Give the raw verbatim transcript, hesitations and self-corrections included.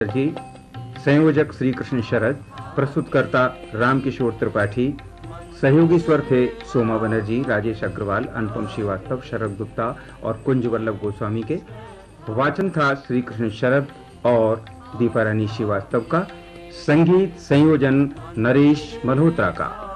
जी, संयोजक श्री कृष्ण शरद, प्रस्तुतकर्ता रामकिशोर त्रिपाठी, सहयोगी स्वर थे सोमा बनर्जी, राजेश अग्रवाल, अनुपम श्रीवास्तव, शरद गुप्ता और कुंज वल्लभ गोस्वामी के। वाचन था श्री कृष्ण शरद और दीपा रानी श्रीवास्तव का। संगीत संयोजन नरेश मल्होत्रा का।